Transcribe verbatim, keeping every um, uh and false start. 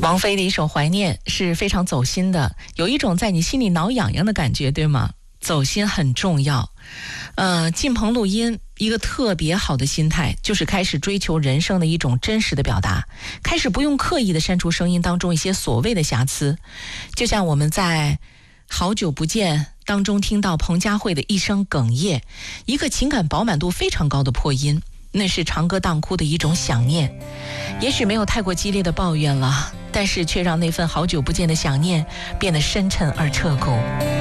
王菲的一首《怀念》是非常走心的，有一种在你心里挠痒痒的感觉，对吗？走心很重要。呃，进棚录音一个特别好的心态，就是开始追求人生的一种真实的表达，开始不用刻意的删除声音当中一些所谓的瑕疵。就像我们在好久不见当中听到彭佳慧的一声哽咽，一个情感饱满度非常高的破音，那是长歌当哭的一种想念。也许没有太过激烈的抱怨了，但是却让那份好久不见的想念变得深沉而彻骨。